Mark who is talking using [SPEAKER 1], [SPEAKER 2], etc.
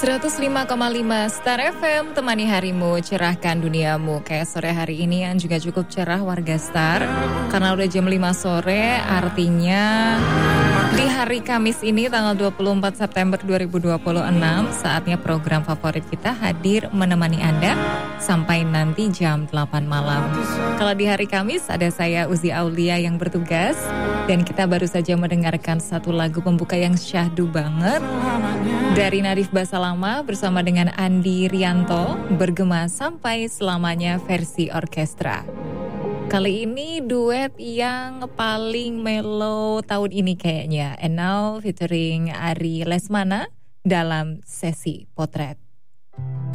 [SPEAKER 1] 105,5 Star FM, temani harimu, cerahkan duniamu. Kayak sore hari ini yang juga cukup cerah warga Star. Karena udah jam 5 sore, artinya di hari Kamis ini tanggal 24 September 2026, saatnya program favorit kita hadir menemani Anda sampai nanti jam 8 malam. Kalau di hari Kamis ada saya Uzi Aulia yang bertugas, dan kita baru saja mendengarkan satu lagu pembuka yang syahdu banget dari Nadif Basalama bersama dengan Andi Rianto, Bergema Sampai Selamanya versi orkestra. Kali ini duet yang paling mellow tahun ini kayaknya. And now featuring Ari Lesmana dalam Sesi Potret.